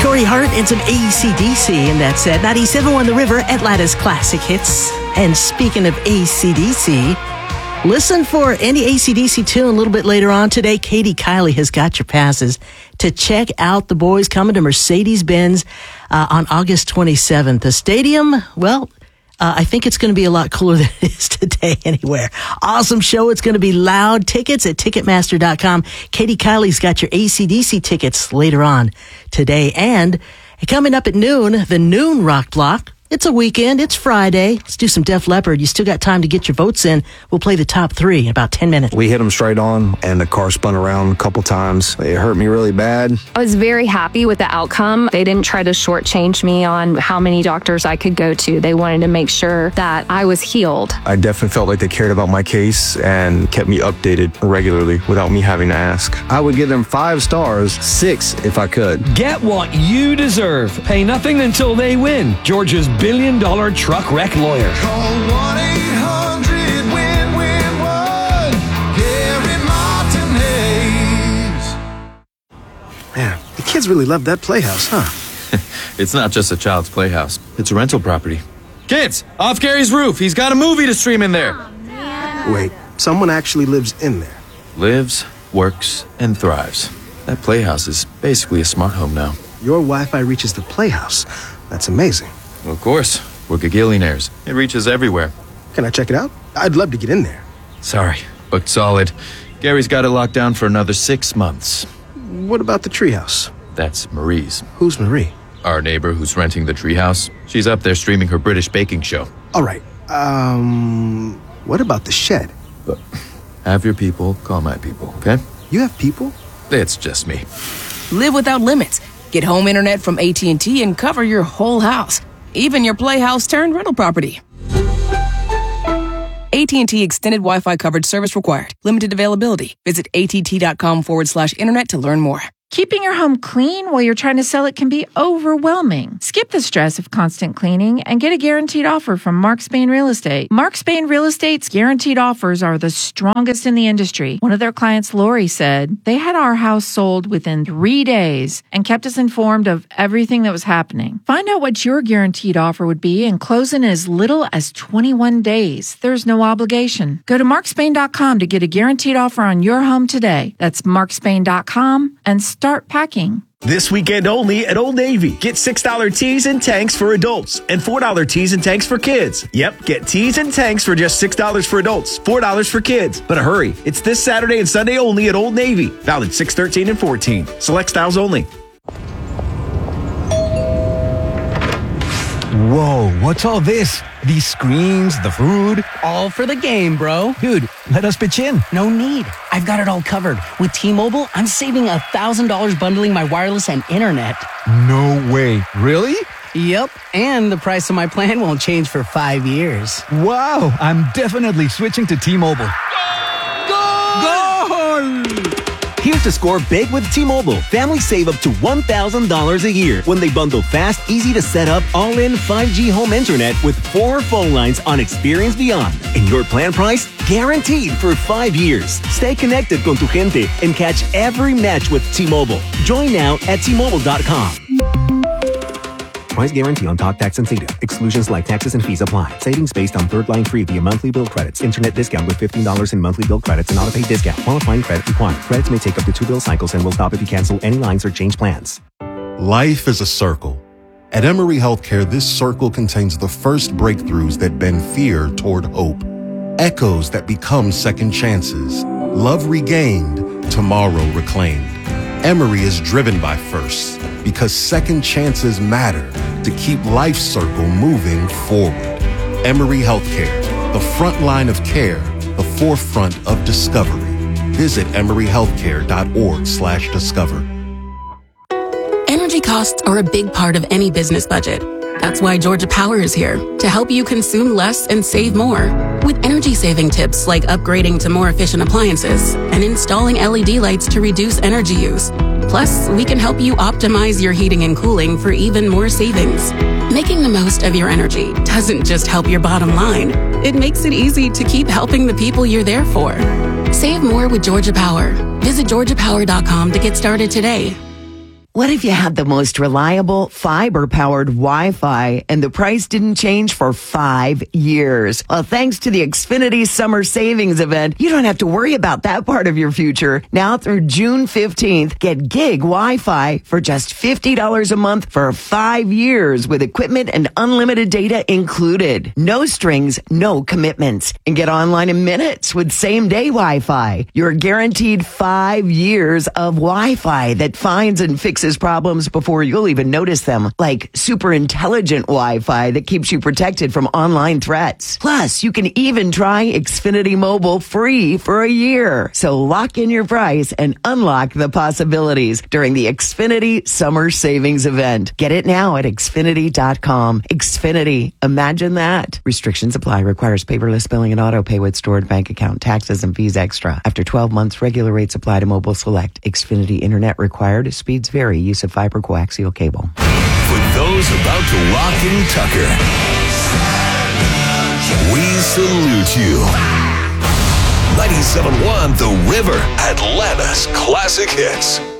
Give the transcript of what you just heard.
Torrey Hart and some AC/DC, and that's at 97.1 The River, Atlanta's classic hits. And speaking of AC/DC, listen for any AC/DC tune a little bit later on today. Katie Kiley has got your passes to check out the boys coming to Mercedes-Benz on August 27th. The stadium, well, I think it's going to be a lot cooler than it is today anywhere. Awesome show. It's going to be loud. Tickets at Ticketmaster.com. Katie Kiley's got your AC/DC tickets later on today. And coming up at noon, the Noon Rock Block. It's a weekend. It's Friday. Let's do some Def Leppard. You still got time to get your votes in. We'll play the top three in about 10 minutes. We hit them straight on, and the car spun around a couple times. It hurt me really bad. I was very happy with the outcome. They didn't try to shortchange me on how many doctors I could go to. They wanted to make sure that I was healed. I definitely felt like they cared about my case and kept me updated regularly without me having to ask. I would give them 5 stars, 6 if I could. Get what you deserve. Pay nothing until they win. Georgia's billion-dollar truck wreck lawyer. Call 1-800-WIN-WIN-1. Gary Martinez. Man, the kids really love that playhouse, huh? It's not just a child's playhouse. It's a rental property. Kids, off Gary's roof. He's got a movie to stream in there. Wait, someone actually lives in there? Lives, works, and thrives. That playhouse is basically a smart home now. Your Wi-Fi reaches the playhouse. That's amazing. Well, of course. We're gagillionaires. It reaches everywhere. Can I check it out? I'd love to get in there. Sorry, booked solid. Gary's got it locked down for another 6 months. What about the treehouse? That's Marie's. Who's Marie? Our neighbor who's renting the treehouse. She's up there streaming her British baking show. All right. What about the shed? But have your people call my people, okay? You have people? It's just me. Live without limits. Get home internet from AT&T and cover your whole house, even your playhouse turned rental property. AT&T Extended Wi-Fi coverage service required. Limited availability. Visit att.com/internet to learn more. Keeping your home clean while you're trying to sell it can be overwhelming. Skip the stress of constant cleaning and get a guaranteed offer from Mark Spain Real Estate. Mark Spain Real Estate's guaranteed offers are the strongest in the industry. One of their clients, Lori, said, they had our house sold within 3 days and kept us informed of everything that was happening. Find out what your guaranteed offer would be and close in as little as 21 days. There's no obligation. Go to markspain.com to get a guaranteed offer on your home today. That's markspain.com and start packing. This weekend only at Old Navy. Get $6 tees and tanks for adults and $4 tees and tanks for kids. Yep, get tees and tanks for just $6 for adults, $4 for kids. But hurry, it's this Saturday and Sunday only at Old Navy. Valid 6/13 and 14. Select styles only. Whoa, what's all this? These screens, the food? All for the game, bro. Dude, let us pitch in. No need. I've got it all covered. With T-Mobile, I'm saving $1,000 bundling my wireless and internet. No way. Really? Yep, and the price of my plan won't change for 5 years. Wow, I'm definitely switching to T-Mobile. Goal! Here's to score big with T-Mobile. Families save up to $1,000 a year when they bundle fast, easy to set up, all-in 5G home internet with 4 phone lines on Experience Beyond. And your plan price? Guaranteed for 5 years. Stay connected con tu gente and catch every match with T-Mobile. Join now at T-Mobile.com. Price guarantee on talk, tax, and data. Exclusions like taxes and fees apply. Savings based on third line free via monthly bill credits. Internet discount with $15 in monthly bill credits and auto-pay discount. Qualifying credit required. Credits may take up to 2 bill cycles and will stop if you cancel any lines or change plans. Life is a circle. At Emory Healthcare, this circle contains the first breakthroughs that bend fear toward hope. Echoes that become second chances. Love regained, tomorrow reclaimed. Emory is driven by firsts because second chances matter to keep life's circle moving forward. Emory Healthcare, the front line of care, the forefront of discovery. Visit emoryhealthcare.org/discover. Energy costs are a big part of any business budget. That's why Georgia Power is here to help you consume less and save more. With energy-saving tips like upgrading to more efficient appliances and installing LED lights to reduce energy use. Plus, we can help you optimize your heating and cooling for even more savings. Making the most of your energy doesn't just help your bottom line. It makes it easy to keep helping the people you're there for. Save more with Georgia Power. Visit georgiapower.com to get started today. What if you had the most reliable fiber-powered Wi-Fi and the price didn't change for 5 years? Well, thanks to the Xfinity Summer Savings Event, you don't have to worry about that part of your future. Now through June 15th, get gig Wi-Fi for just $50 a month for 5 years with equipment and unlimited data included. No strings, no commitments. And get online in minutes with same-day Wi-Fi. You're guaranteed 5 years of Wi-Fi that finds and fixes problems before you'll even notice them, like super intelligent Wi-Fi that keeps you protected from online threats. Plus, you can even try Xfinity Mobile free for a year. So lock in your price and unlock the possibilities during the Xfinity Summer Savings Event. Get it now at Xfinity.com. Xfinity. Imagine that. Restrictions apply. Requires paperless billing and auto pay with stored bank account. Taxes and fees extra. After 12 months, regular rates apply to Mobile Select. Xfinity Internet required. Speeds vary. Use of fiber coaxial cable. For those about to rock and tucker, we salute you. 97.1 The River, Atlanta's classic hits.